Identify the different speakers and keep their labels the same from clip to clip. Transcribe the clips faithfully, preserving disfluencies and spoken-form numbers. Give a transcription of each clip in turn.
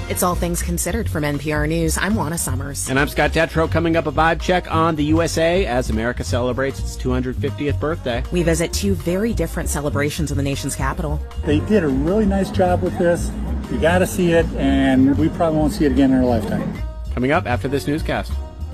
Speaker 1: It's All Things Considered from N P R News. I'm Juana Summers.
Speaker 2: And I'm Scott Detrow. Coming up, a vibe check on the U S A as America celebrates its two hundred fiftieth birthday.
Speaker 1: We visit two very different celebrations in the nation's capital.
Speaker 3: They did a really nice job with this. You got to see it, and we probably won't see it again in our lifetime.
Speaker 2: Coming up after this newscast.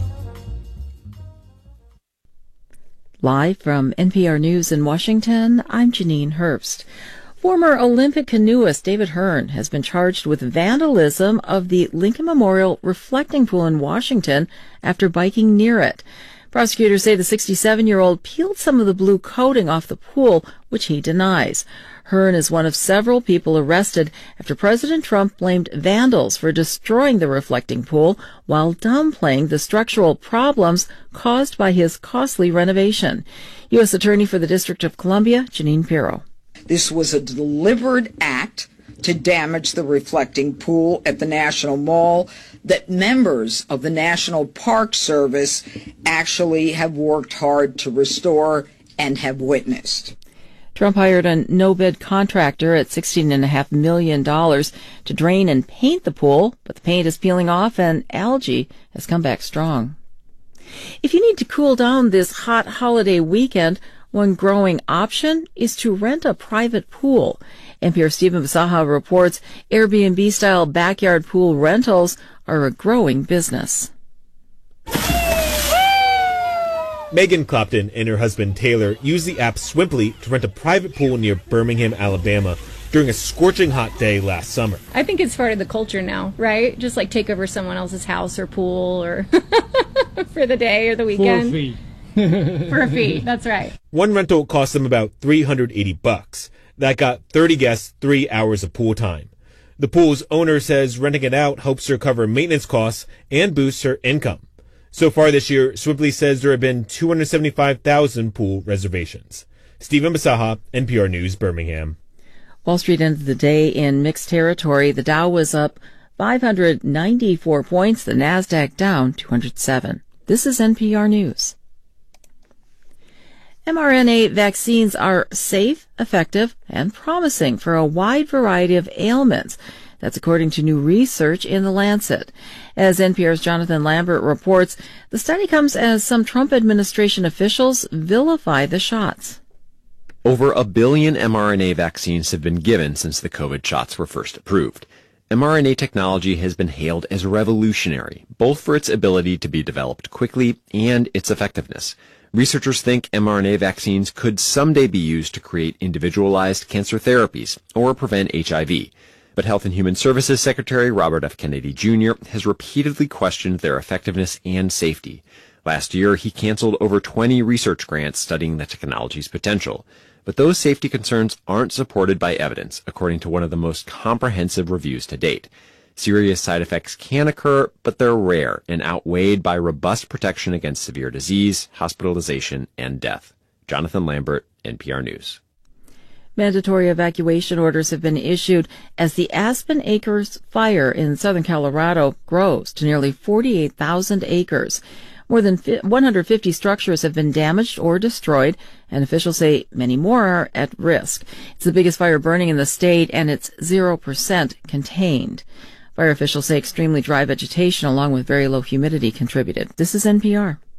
Speaker 4: Live from N P R News in Washington, I'm Janine Herbst. Former Olympic canoeist David Hearn has been charged with vandalism of the Lincoln Memorial reflecting pool in Washington after biking near it. Prosecutors say the sixty-seven-year-old peeled some of the blue coating off the pool, which he denies. Hearn is one of several people arrested after President Trump blamed vandals for destroying the reflecting pool while downplaying the structural problems caused by his costly renovation. U S Attorney for the District of Columbia, Janine Pirro.
Speaker 5: This was a deliberate act to damage the reflecting pool at the National Mall that members of the National Park Service actually have worked hard to restore and have witnessed.
Speaker 4: Trump hired a no-bid contractor at sixteen point five million dollars to drain and paint the pool, but the paint is peeling off and algae has come back strong. If you need to cool down this hot holiday weekend, one growing option is to rent a private pool. N P R's Stephen Basaha reports Airbnb-style backyard pool rentals are a growing business.
Speaker 6: Megan Clopton and her husband Taylor used the app Swimply to rent a private pool near Birmingham, Alabama during a scorching hot day last summer.
Speaker 7: I think it's part of the culture now, right? Just like take over someone else's house or pool or for the day or the weekend.
Speaker 8: For a fee.
Speaker 7: For a fee, that's right.
Speaker 6: One rental cost them about three hundred eighty bucks. That got thirty guests, three hours of pool time. The pool's owner says renting it out helps her cover maintenance costs and boosts her income. So far this year, Swimply says there have been two hundred seventy-five thousand pool reservations. Stephen Basaha, N P R News, Birmingham.
Speaker 4: Wall Street ended the day in mixed territory. The Dow was up five hundred ninety-four points, the Nasdaq down two hundred seven. This is N P R News. mRNA vaccines are safe, effective, and promising for a wide variety of ailments. That's according to new research in The Lancet. As N P R's Jonathan Lambert reports, the study comes as some Trump administration officials vilify the shots.
Speaker 9: Over a billion mRNA vaccines have been given since the COVID shots were first approved. mRNA technology has been hailed as revolutionary, both for its ability to be developed quickly and its effectiveness. Researchers think mRNA vaccines could someday be used to create individualized cancer therapies or prevent H I V. But Health and Human Services Secretary Robert F. Kennedy Junior has repeatedly questioned their effectiveness and safety. Last year, he canceled over twenty research grants studying the technology's potential. But those safety concerns aren't supported by evidence, according to one of the most comprehensive reviews to date. Serious side effects can occur, but they're rare and outweighed by robust protection against severe disease, hospitalization, and death. Jonathan Lambert, N P R News.
Speaker 4: Mandatory evacuation orders have been issued as the Aspen Acres fire in southern Colorado grows to nearly forty-eight thousand acres. More than one hundred fifty structures have been damaged or destroyed, and officials say many more are at risk. It's the biggest fire burning in the state, and it's zero percent contained. Fire officials say extremely dry vegetation along with very low humidity contributed. This is N P R.